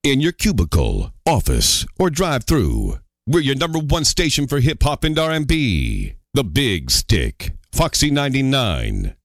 in your cubicle, office, or drive-through. We're your number one station for hip-hop and R&B. The Big Stick, Foxy 99.